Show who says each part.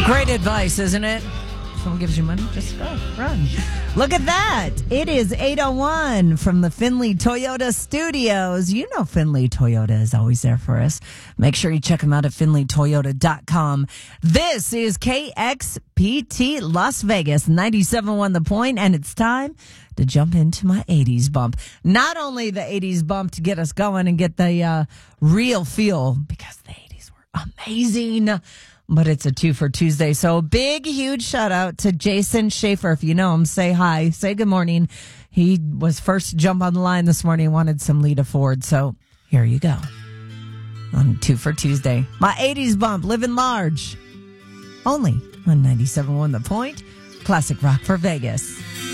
Speaker 1: Great advice, isn't it? Someone gives you money, just go, run. Look at that. It is 8:01 from the Findlay Toyota studios. You know Findlay Toyota is always there for us. Make sure you check them out at findlaytoyota.com. This is KXPT Las Vegas, 97.1 The Point, and it's time to jump into my 80s bump. Not only the 80s bump to get us going and get the real feel, because the 80s were amazing, but it's a 2 for Tuesday. So big, huge shout out to Jason Schaefer. If you know him, say hi, say good morning. He was first to jump on the line this morning, wanted some Lita Ford. So here you go on 2 for Tuesday. My 80s bump, living large. Only on 97.1 The Point, classic rock for Vegas.